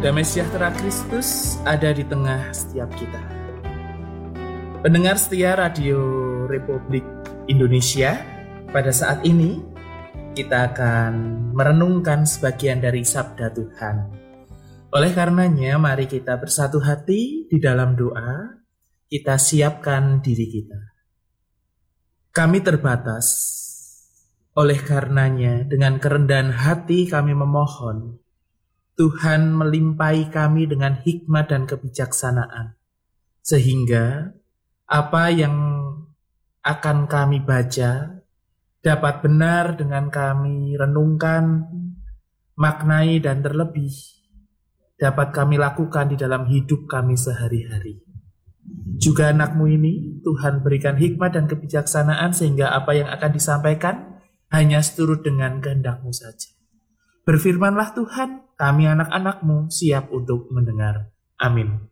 Damai sejahtera Kristus ada di tengah setiap kita. Pendengar setia Radio Republik Indonesia, pada saat ini kita akan merenungkan sebagian dari sabda Tuhan. Oleh karenanya, mari kita bersatu hati di dalam doa, kita siapkan diri kita. Kami terbatas, oleh karenanya dengan kerendahan hati kami memohon, Tuhan melimpahi kami dengan hikmat dan kebijaksanaan, sehingga apa yang akan kami baca dapat benar dengan kami renungkan, maknai dan terlebih dapat kami lakukan di dalam hidup kami sehari-hari. Juga anakmu ini, Tuhan berikan hikmat dan kebijaksanaan sehingga apa yang akan disampaikan hanya seturut dengan kehendak-Mu saja. Berfirmanlah Tuhan, kami anak-anak-Mu siap untuk mendengar. Amin.